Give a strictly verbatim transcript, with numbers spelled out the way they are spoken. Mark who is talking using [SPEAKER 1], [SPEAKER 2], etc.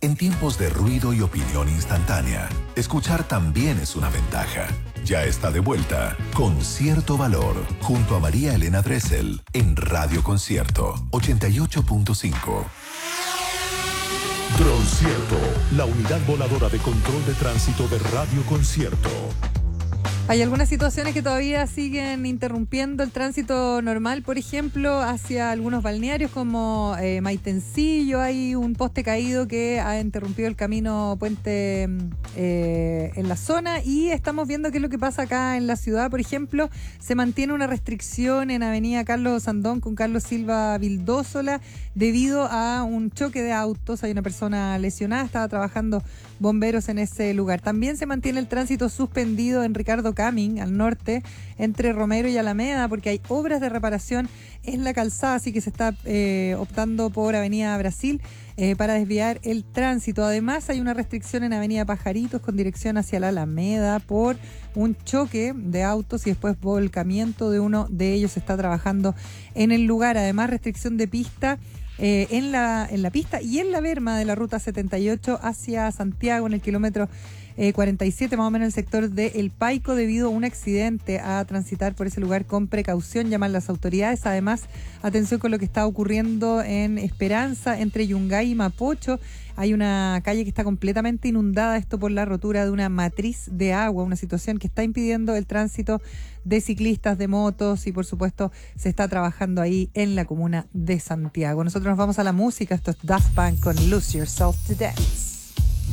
[SPEAKER 1] En tiempos de ruido y opinión instantánea, escuchar también es una ventaja. Ya está de vuelta Con Cierto Valor, junto a María Elena Dressel, en Radio Concierto ochenta y ocho punto cinco.
[SPEAKER 2] Concierto, la unidad voladora de control de tránsito de Radio Concierto.
[SPEAKER 3] Hay algunas situaciones que todavía siguen interrumpiendo el tránsito normal, por ejemplo, hacia algunos balnearios como eh, Maitencillo. Hay un poste caído que ha interrumpido el camino puente eh, en la zona, y estamos viendo qué es lo que pasa acá en la ciudad. Por ejemplo, se mantiene una restricción en Avenida Carlos Sandón con Carlos Silva Vildósola debido a un choque de autos. Hay una persona lesionada, estaba trabajando bomberos en ese lugar. También se mantiene el tránsito suspendido en Ricardo Camin, al norte, entre Romero y Alameda, porque hay obras de reparación en la calzada, así que se está eh, optando por Avenida Brasil eh, para desviar el tránsito. Además, hay una restricción en Avenida Pajaritos con dirección hacia la Alameda por un choque de autos y después volcamiento de uno de ellos. Se está trabajando en el lugar. Además, restricción de pista Eh, en la en la pista y en la berma de la ruta setenta y ocho hacia Santiago, en el kilómetro eh, cuarenta y siete, más o menos el sector de El Paico, debido a un accidente. A transitar por ese lugar con precaución, llaman las autoridades. Además, atención con lo que está ocurriendo en Esperanza, entre Yungay y Mapocho. Hay una calle que está completamente inundada, esto por la rotura de una matriz de agua, una situación que está impidiendo el tránsito de ciclistas, de motos, y por supuesto se está trabajando ahí en la comuna de Santiago. Nosotros nos vamos a la música. Esto es Daft Punk con Lose Yourself to Dance.